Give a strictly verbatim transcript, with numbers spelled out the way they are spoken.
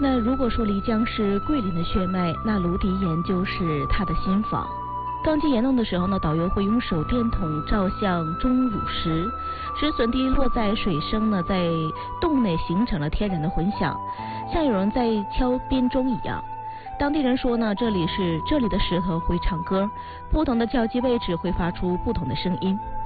那如果说漓江是桂林的血脉，那芦笛岩就是它的心房。当进岩洞的时候呢，导游会用手电筒照向钟乳石，使笋滴落在水声呢，在洞内形成了天然的混响，像有人在敲编钟一样。当地人说呢，这里是这里的石头会唱歌，不同的敲击位置会发出不同的声音。